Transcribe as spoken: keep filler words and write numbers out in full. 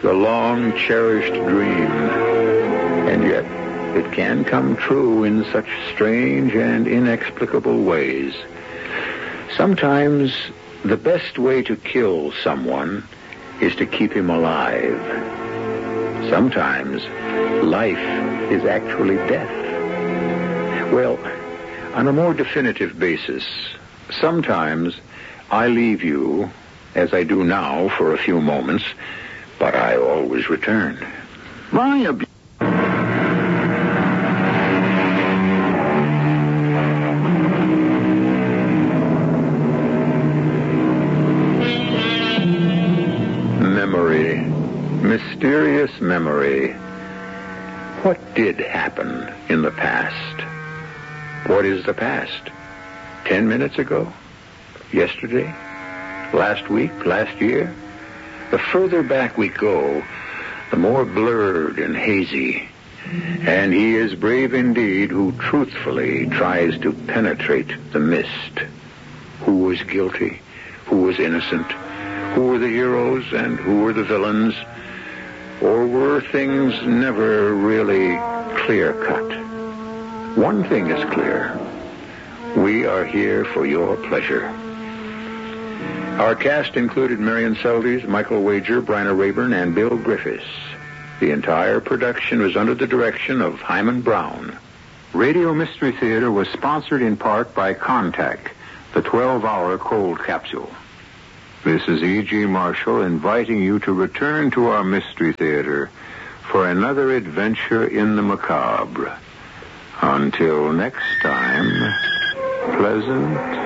the long-cherished dream. And yet, it can come true in such strange and inexplicable ways. Sometimes, the best way to kill someone is to keep him alive. Sometimes, life is actually death. Well, on a more definitive basis, sometimes I leave you, as I do now for a few moments, but I always return. My ob- Memory. Mysterious memory. What did happen in the past? What is the past? Ten minutes ago? Yesterday? Last week? Last year? The further back we go, the more blurred and hazy. And he is brave indeed who truthfully tries to penetrate the mist. Who was guilty? Who was innocent? Who were the heroes and who were the villains? Or were things never really clear-cut? One thing is clear. We are here for your pleasure. Our cast included Marion Seldes, Michael Wager, Bryna Rayburn, and Bill Griffiths. The entire production was under the direction of Hyman Brown. Radio Mystery Theater was sponsored in part by Contact, the twelve-hour cold capsule. This is E G. Marshall inviting you to return to our Mystery Theater for another adventure in the macabre. Until next time, pleasant